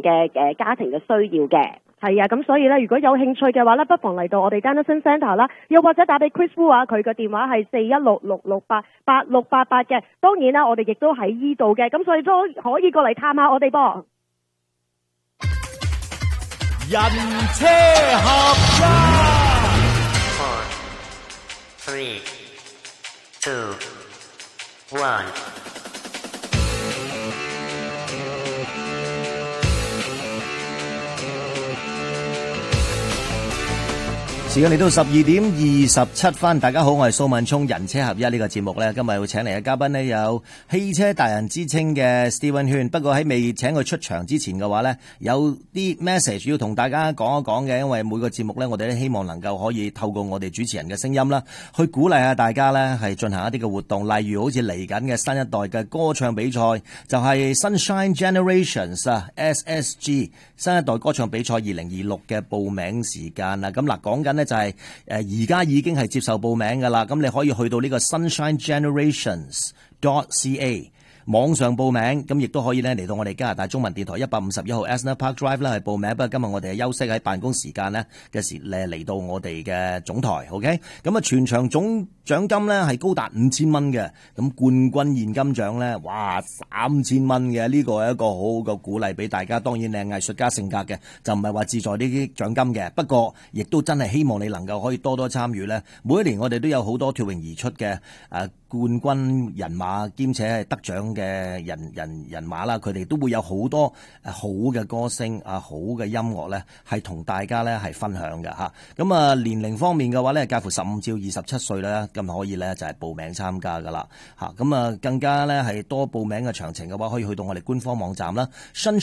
嘅家庭嘅需要嘅。係啊，咁所以咧，如果有興趣嘅話咧，不妨嚟到我哋 Donaldson Centre 啦，又或者打俾 Chris Wu 啊，佢嘅電話係4166688688嘅。當然啦，我哋亦都喺依度嘅，咁所以都可以過嚟探下我哋噃。 人車合一。4, 3, 2, 1。時間嚟到12:27，大家好，我係蘇敏聰，人車合一呢個節目呢，今日會請嚟嘅嘉賓呢，有汽車達人之稱嘅 Stephen Huynh。不過喺未請佢出場之前嘅話呢，有啲 message 要同大家講一講嘅，因為每個節目呢，我哋都希望能夠可以透過我哋主持人嘅聲音啦，去鼓勵下大家呢，係進行一啲嘅活動，例如好似嚟緊嘅新一代嘅歌唱比賽，就係 Sunshine Generations 啊 SSG 新一代歌唱比賽2026嘅報名時間啦。咁嗱，講緊呢就係而家已經係接受報名噶啦，咁你可以去到呢個 sunshinegenerations.ca 網上報名，咁亦都可以咧嚟到我哋加拿大中文電台151號 Asner Park Drive 啦，係報名。不過今日我哋係休息喺辦公時間咧嘅時嚟到我哋嘅總台 ，OK？ 咁啊，全場總獎金咧係高達5000蚊嘅，咁冠軍現金獎咧，哇3000蚊嘅，呢個係一個好好嘅鼓勵俾大家。當然你係藝術家性格嘅，就唔係話志在呢啲獎金嘅。不過亦都真係希望你能夠可以多多參與咧。每一年我哋都有好多脫穎而出嘅冠軍人馬，兼且係得獎嘅人馬啦，佢哋都會有好多好嘅歌聲好嘅音樂咧，係同大家咧係分享嘅嚇。咁啊年齡方面嘅話咧，介乎15至27歲啦，咁可以咧就係報名參加噶啦嚇。咁啊更加咧係多報名嘅詳情嘅話，可以去到我哋官方網站啦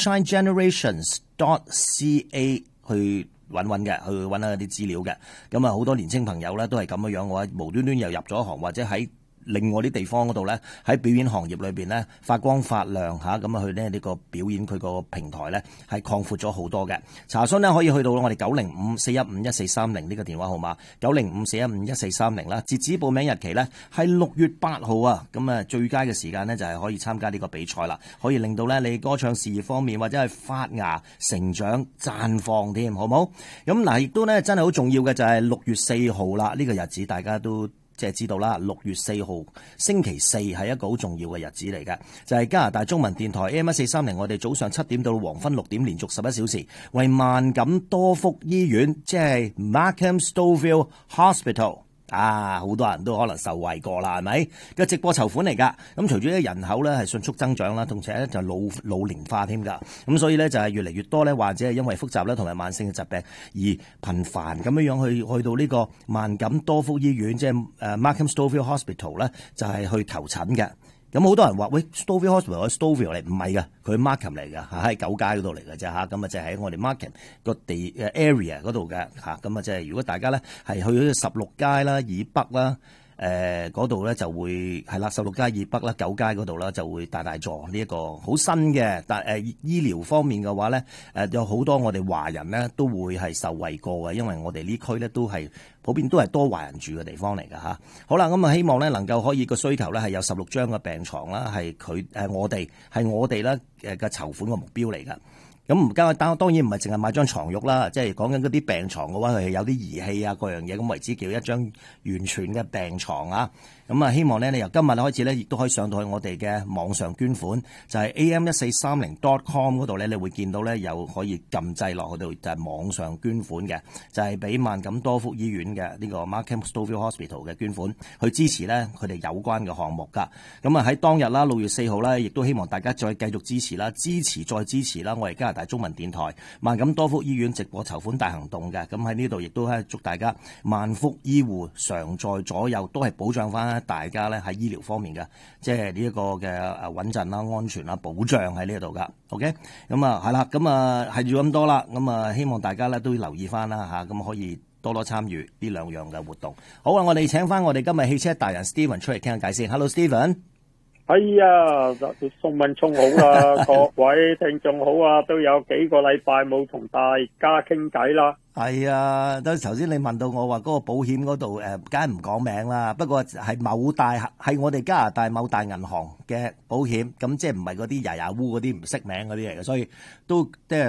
，sunshinegenerations.ca 去揾嘅，去揾下啲資料嘅。咁啊好多年青朋友咧都係咁樣嘅話，無端端又入咗行，或者喺另外啲地方嗰度咧，喺表演行業裏邊咧發光發亮嚇，咁啊去呢個表演佢個平台咧係擴闊咗好多嘅。查詢咧可以去到我哋905-415-1430呢個電話號碼，905-415-1430啦。截止報名日期咧係6月8號啊，咁啊最佳嘅時間咧就係可以參加呢個比賽啦，可以令到咧你歌唱事業方面或者係發芽成長綻放添，好唔好？咁嗱，亦都咧真係好重要嘅就係6月4號啦，呢個日子大家都即係知道啦，6月4號星期四係一個好重要嘅日子嚟嘅，就係加拿大中文電台 AM1430，我哋早上7點到黃昏6點連續11小時，為萬錦多福醫院，即係 Markham Stouffville Hospital。好多人都可能受惠過啦，係咪？個直播籌款嚟㗎。咁隨住啲人口咧係迅速增長啦，同時咧就老齡化添㗎。咁所以咧就係越嚟越多咧，或者係因為複雜咧同埋慢性嘅疾病而頻繁咁樣去到呢個萬錦多福醫院，即係Markham Stouffville Hospital 咧，就係去求診嘅。咁好多人話喂 Stouffville Hospital 喺 Stouffville 嚟，唔係㗎，佢 Markham 嚟㗎，喺九街嗰度嚟㗎啫嚇。咁啊，即係喺我哋 Markham 個地area 嗰度嘅嚇。咁啊，即係如果大家咧係去咗16街啦、以北啦。嗰度咧就會係啦，16街以北啦、9街嗰度啦就會大座呢一個好新嘅，但醫療方面嘅話咧有好多我哋華人咧都會係受惠過嘅，因為我哋呢區咧都係普遍都係多華人住嘅地方嚟㗎嚇。好啦，咁啊希望咧能夠可以個需求咧係有16張嘅病床啦，係我哋咧嘅籌款嘅目標嚟㗎。咁唔加當然唔係淨係買張床褥啦，即係講緊嗰啲病床嘅話，佢係有啲儀器啊，各樣嘢咁為之叫一張完全嘅病床啊。咁啊，希望咧你由今日開始咧，亦都可以上到去我哋嘅網上捐款，就係 am1430.com 嗰度咧，你會見到咧有可以撳掣落去度，就係網上捐款嘅，就係俾萬錦多福醫院嘅呢個 Markham Stouffville Hospital 嘅捐款，去支持咧佢哋有關嘅項目㗎。咁啊喺當日啦，6月4號咧，亦都希望大家再繼續支持啦，再支持啦，我哋加拿大中文電台萬錦多福醫院直播籌款大行動嘅。咁喺呢度亦都係祝大家萬福醫護常在左右，都係保障翻大家咧喺醫療方面嘅，即係呢一個嘅穩陣啦、安全啦、保障喺呢度噶。OK， 咁啊係啦，咁啊係住咁多啦，咁啊希望大家咧都要留意翻啦嚇，咁可以多多參與呢兩樣嘅活動。好啊，我哋請翻我哋今日汽車達人 Stephen 出嚟傾下偈先。Hello Stephen。 係啊，宋文聰好啊，各位聽眾好啊，都有幾個禮拜冇同大家傾偈啦。 係啊，都頭先你問到我話嗰個保險嗰度梗係唔講名啦，不過係我哋加拿大某大銀行嘅保險，咁即係唔係嗰啲牙烏嗰啲唔識名嗰啲嚟嘅，所以都即係